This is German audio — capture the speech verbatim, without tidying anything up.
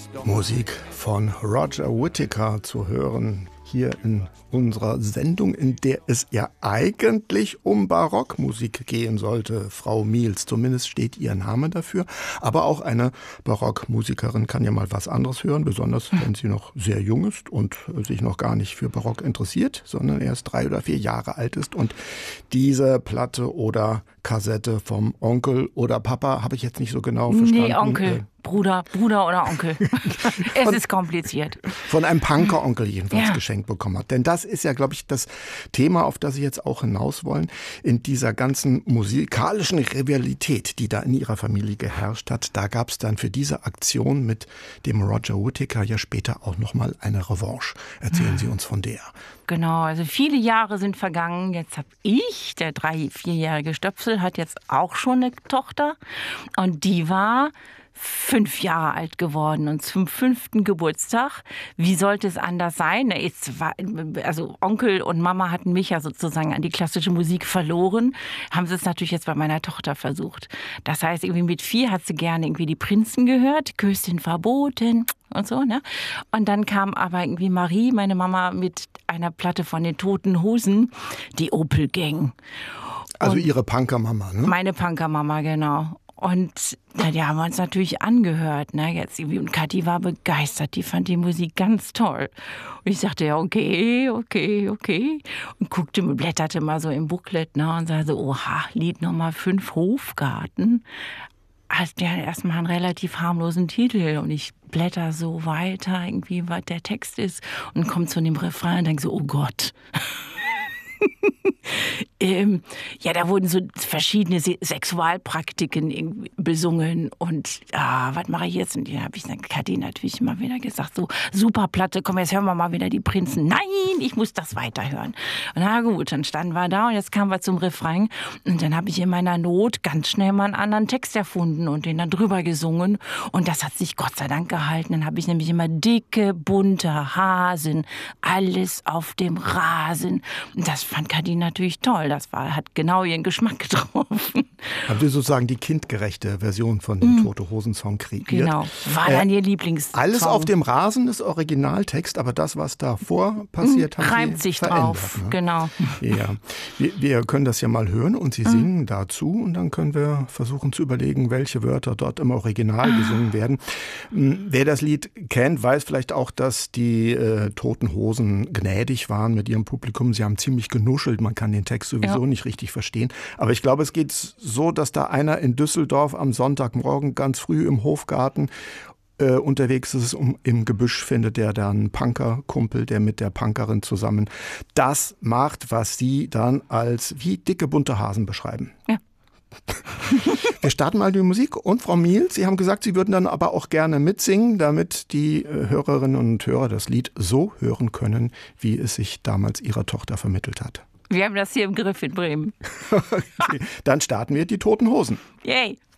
Musik von Roger Whittaker zu hören hier in unserer Sendung, in der es ja eigentlich um Barockmusik gehen sollte, Frau Miels. Zumindest steht ihr Name dafür. Aber auch eine Barockmusikerin kann ja mal was anderes hören, besonders wenn sie noch sehr jung ist und sich noch gar nicht für Barock interessiert, sondern erst drei oder vier Jahre alt ist. Und diese Platte oder Kassette vom Onkel oder Papa habe ich jetzt nicht so genau verstanden. Nee, Onkel. Bruder, Bruder oder Onkel. Es von, ist kompliziert. Von einem Punker-Onkel jedenfalls ja. geschenkt bekommen hat. Denn das ist ja, glaube ich, das Thema, auf das Sie jetzt auch hinaus wollen. In dieser ganzen musikalischen Rivalität, die da in Ihrer Familie geherrscht hat, da gab es dann für diese Aktion mit dem Roger Whittaker ja später auch nochmal eine Revanche. Erzählen Sie uns von der. Genau, also viele Jahre sind vergangen. Jetzt habe ich, der drei-, vierjährige Stöpsel, hat jetzt auch schon eine Tochter. Und die war fünf Jahre alt geworden und zum fünften Geburtstag. Wie sollte es anders sein? Jetzt war, also Onkel und Mama hatten mich ja sozusagen an die klassische Musik verloren, haben sie es natürlich jetzt bei meiner Tochter versucht. Das heißt, irgendwie mit vier hat sie gerne irgendwie die Prinzen gehört, Küsschen verboten und so, ne? Und dann kam aber irgendwie Marie, meine Mama, mit einer Platte von den Toten Hosen, die Opel Gang. Also und Ihre Punker-Mama, ne? Meine Punker-Mama, genau. Und ja, die haben wir uns natürlich angehört, ne, jetzt irgendwie. Und Kathi war begeistert, die fand die Musik ganz toll. Und ich sagte, ja, okay, okay, okay. Und guckte, blätterte mal so im Booklet, ne, und sagte so, oha, Lied Nummer fünf, Hofgarten. Hat ja erstmal einen relativ harmlosen Titel. Und ich blätter so weiter, irgendwie, was der Text ist. Und komme zu dem Refrain und denke so, oh Gott. ähm, ja, da wurden so verschiedene Se- Sexualpraktiken besungen und ah, was mache ich jetzt? Und da habe ich dann Kathi natürlich immer wieder gesagt, so super Platte, komm, jetzt hören wir mal wieder die Prinzen. Nein, ich muss das weiterhören. Und na gut, dann standen wir da und jetzt kamen wir zum Refrain und dann habe ich in meiner Not ganz schnell mal einen anderen Text erfunden und den dann drüber gesungen und das hat sich Gott sei Dank gehalten. Dann habe ich nämlich immer dicke, bunte Hasen, alles auf dem Rasen. Und das fand Kathi natürlich toll. Das war, hat genau ihren Geschmack getroffen. Haben Sie sozusagen die kindgerechte Version von dem mm. Tote-Hosen-Song kreiert? Genau, war dann äh, ihr Lieblingssong. Alles auf dem Rasen ist Originaltext, aber das, was davor passiert, mm, haben reimt Sie sich verändert, drauf, ne? Genau. Ja, wir, wir können das ja mal hören und Sie mm. singen dazu und dann können wir versuchen zu überlegen, welche Wörter dort im Original ah. gesungen werden. Wer das Lied kennt, weiß vielleicht auch, dass die äh, Toten Hosen gnädig waren mit ihrem Publikum. Sie haben ziemlich genuschelt, man kann den Text sowieso ja. nicht richtig verstehen. Aber ich glaube, es geht so, dass da einer in Düsseldorf am Sonntagmorgen ganz früh im Hofgarten äh, unterwegs ist, um, im Gebüsch findet der dann einen Punker-Kumpel, der mit der Punkerin zusammen das macht, was sie dann als wie dicke bunte Hasen beschreiben. Ja. Wir starten mal die Musik und Frau Miels, Sie haben gesagt, Sie würden dann aber auch gerne mitsingen, damit die Hörerinnen und Hörer das Lied so hören können, wie es sich damals Ihrer Tochter vermittelt hat. Wir haben das hier im Griff in Bremen. Okay, dann starten wir die Toten Hosen. Yay!